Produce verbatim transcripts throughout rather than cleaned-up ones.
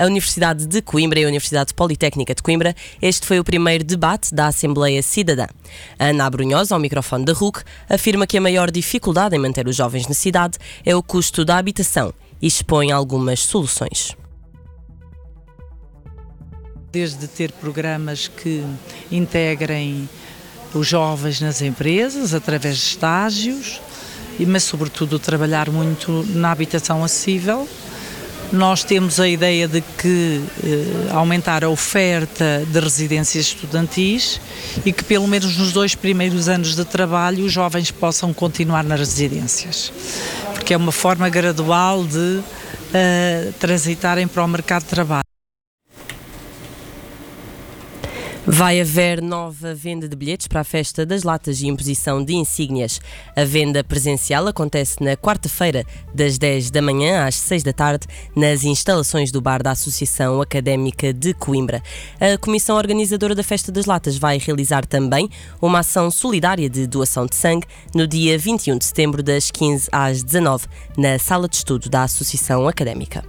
a Universidade de Coimbra e a Universidade Politécnica de Coimbra. Este foi o primeiro debate da Assembleia Cidadã. Ana Abrunhosa, ao microfone da R U C, afirma que a maior dificuldade em manter os jovens na cidade é o custo da habitação e expõe algumas soluções. Desde ter programas que integrem os jovens nas empresas, através de estágios, mas sobretudo trabalhar muito na habitação acessível. Nós temos a ideia de que eh, aumentar a oferta de residências estudantis e que pelo menos nos dois primeiros anos de trabalho os jovens possam continuar nas residências, porque é uma forma gradual de eh, transitarem para o mercado de trabalho. Vai haver nova venda de bilhetes para a Festa das Latas e imposição de insígnias. A venda presencial acontece na quarta-feira, das dez da manhã às seis da tarde, nas instalações do bar da Associação Académica de Coimbra. A Comissão Organizadora da Festa das Latas vai realizar também uma ação solidária de doação de sangue no dia vinte e um de setembro, das quinze às dezanove, na Sala de Estudo da Associação Académica.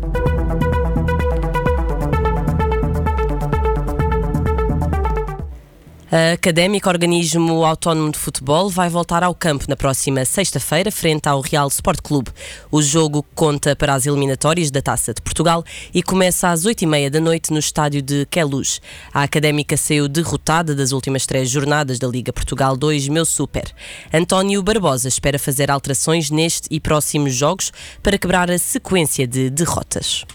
A Académica, organismo autónomo de futebol, vai voltar ao campo na próxima sexta-feira, frente ao Real Sport Clube. O jogo conta para as eliminatórias da Taça de Portugal e começa às oito e meia da noite no estádio de Queluz. A Académica saiu derrotada das últimas três jornadas da Liga Portugal dois Meu Super. António Barbosa espera fazer alterações neste e próximos jogos para quebrar a sequência de derrotas.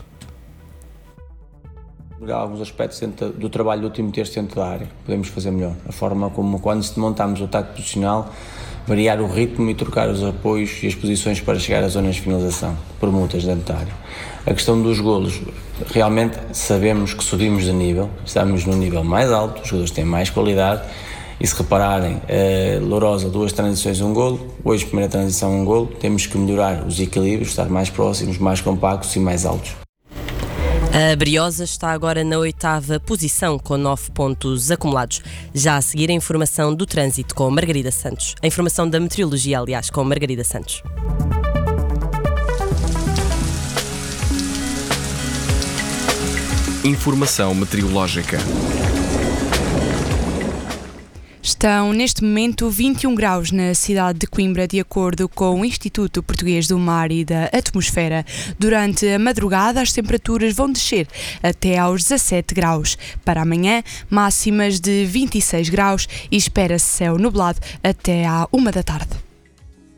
Há alguns aspectos dentro do trabalho do último terço dentro da área podemos fazer melhor. A forma como, quando montamos o ataque posicional, variar o ritmo e trocar os apoios e as posições para chegar às zonas de finalização, por muitas dentro da área. A questão dos golos, realmente sabemos que subimos de nível, estamos num nível mais alto, os jogadores têm mais qualidade e se repararem, a Lourosa, duas transições, um golo, hoje primeira transição, um golo, temos que melhorar os equilíbrios, estar mais próximos, mais compactos e mais altos. A Briosa está agora na oitava posição, com nove pontos acumulados. Já a seguir, a informação do trânsito com Margarida Santos. A informação da meteorologia, aliás, com Margarida Santos. Informação meteorológica. Estão neste momento vinte e um graus na cidade de Coimbra, de acordo com o Instituto Português do Mar e da Atmosfera. Durante a madrugada as temperaturas vão descer até aos dezassete graus. Para amanhã, máximas de vinte e seis graus e espera-se céu nublado até à uma da tarde.